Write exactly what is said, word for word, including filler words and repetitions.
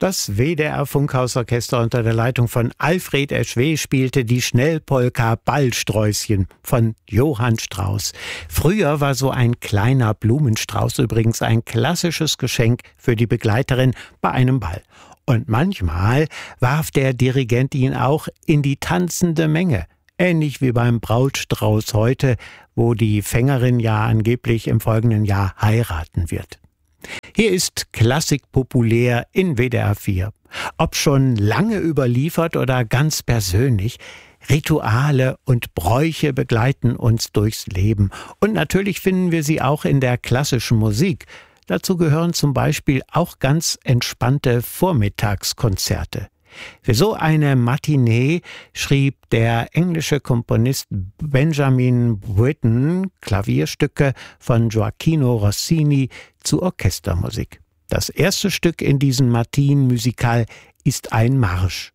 Das W D R-Funkhausorchester unter der Leitung von Alfred Eschweh spielte die Schnellpolka Ballsträußchen von Johann Strauss. Früher war so ein kleiner Blumenstrauß übrigens ein klassisches Geschenk für die Begleiterin bei einem Ball. Und manchmal warf der Dirigent ihn auch in die tanzende Menge. Ähnlich wie beim Brautstrauß heute, wo die Fängerin ja angeblich im folgenden Jahr heiraten wird. Hier ist Klassik populär in W D R vier. Ob schon lange überliefert oder ganz persönlich, Rituale und Bräuche begleiten uns durchs Leben. Und natürlich finden wir sie auch in der klassischen Musik. Dazu gehören zum Beispiel auch ganz entspannte Vormittagskonzerte. Für so eine Matinee schrieb der englische Komponist Benjamin Britten Klavierstücke von Gioachino Rossini zu Orchestermusik. Das erste Stück in diesem Matin-Musikal ist ein Marsch.